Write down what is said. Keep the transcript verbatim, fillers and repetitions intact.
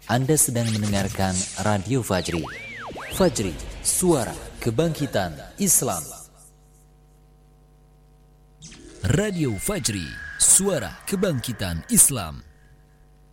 Anda sedang mendengarkan Radio Fajri. Fajri, suara kebangkitan Islam. Radio Fajri, suara kebangkitan Islam.